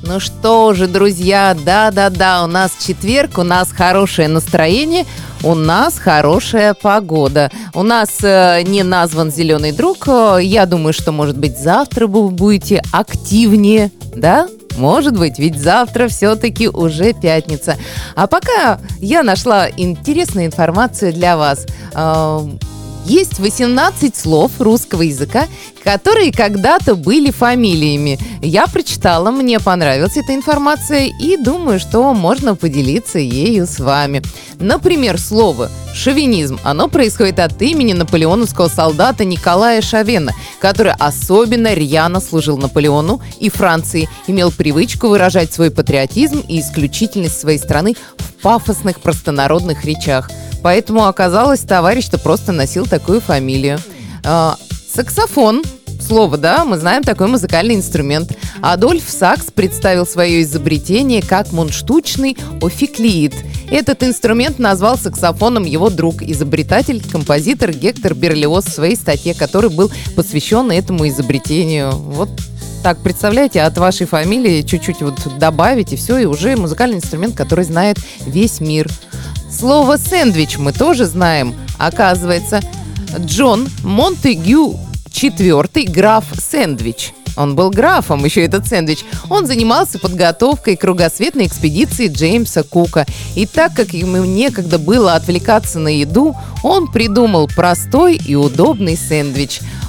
Ну что же, друзья, да-да-да, у нас четверг, у нас хорошее настроение, у нас хорошая погода. У нас не назван зеленый друг, я думаю, что, может быть, завтра вы будете активнее, да? Может быть, ведь завтра все-таки уже пятница. А пока я нашла интересную информацию для вас. Есть 18 слов русского языка, которые когда-то были фамилиями. Я прочитала, мне понравилась эта информация и думаю, что можно поделиться ею с вами. Например, слово «шовинизм». Оно происходит от имени наполеоновского солдата Николая Шовена, который особенно рьяно служил Наполеону и Франции, имел привычку выражать свой патриотизм и исключительность своей страны в пафосных простонародных речах. Поэтому оказалось, товарищ-то просто носил такую фамилию. Саксофон. Слово, да, мы знаем такой музыкальный инструмент. Адольф Сакс представил свое изобретение как мундштучный офиклиит. Этот инструмент назвал саксофоном его друг, изобретатель, композитор Гектор Берлиоз в своей статье, который был посвящен этому изобретению. Вот так, представляете, от вашей фамилии чуть-чуть вот добавить, и все, и уже музыкальный инструмент, который знает весь мир. Слово «сэндвич» мы тоже знаем. Оказывается, Джон Монтегю IV, граф Сэндвич. Он был графом, еще этот Сэндвич. Он занимался подготовкой кругосветной экспедиции Джеймса Кука. И так как ему некогда было отвлекаться на еду, он придумал простой и удобный сэндвич.